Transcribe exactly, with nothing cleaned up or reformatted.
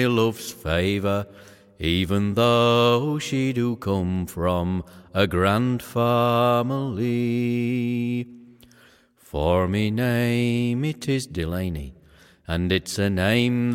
love's favour, even though she do come from a grand family. For me name it is Delaney, and it's a name